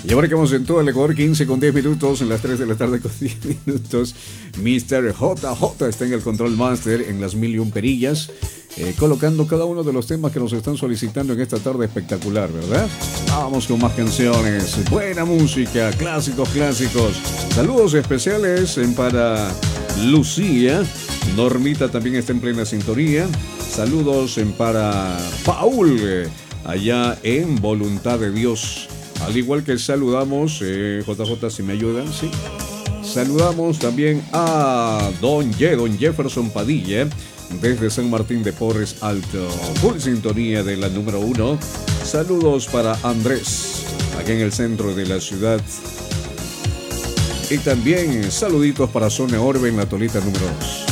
Y ahora que vamos en todo el Ecuador, 15 con 10 minutos, en las 3 de la tarde con 10 minutos. Mr. JJ está en el Control Master en las 1001 perillas, colocando cada uno de los temas que nos están solicitando en esta tarde espectacular, ¿verdad? Vamos con más canciones, buena música, clásicos. Saludos especiales para Lucía. Normita también está en plena sintonía. Saludos para Paul, allá en Voluntad de Dios. Al igual que saludamos, JJ, si me ayudan, sí. Saludamos también a don Jefferson Padilla, desde San Martín de Porres Alto. Full sintonía de la número 1. Saludos para Andrés, aquí en el centro de la ciudad. Y también saluditos para Zona Orbe en la Tolita número 2.